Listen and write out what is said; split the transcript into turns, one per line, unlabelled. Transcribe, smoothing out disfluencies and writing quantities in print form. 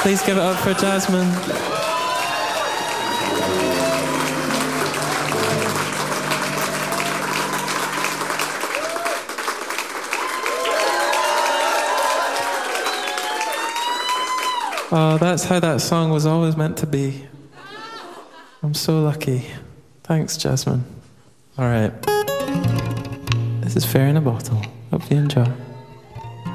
Please give it up for Jasmine. Oh, that's how that song was always meant to be. I'm so lucky. Thanks, Jasmine. All right. This is Fairy in a Bottle. Hope you enjoy.